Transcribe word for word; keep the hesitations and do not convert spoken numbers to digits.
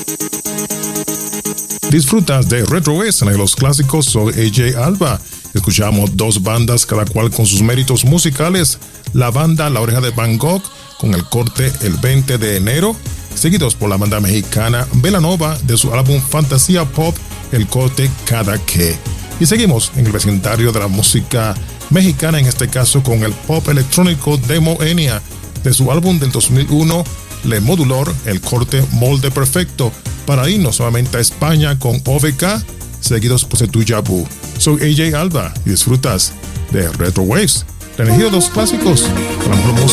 Disfrutas de Retro West en los clásicos. Soy A J Alba. Escuchamos dos bandas, cada cual con sus méritos musicales. La banda La Oreja de Van Gogh con el corte El veinte de enero, seguidos por la banda mexicana Belanova de su álbum Fantasía Pop, el corte Cada Que. Y seguimos en el vecindario de la música mexicana, en este caso con el pop electrónico de Moenia de su álbum del dos mil uno, Le Modulor, el corte Molde Perfecto, para irnos nuevamente a España con O V K, seguidos por Setuya Bu. Soy A J Alba y disfrutas de Retro Waves, la energía de los clásicos, con la mejor música.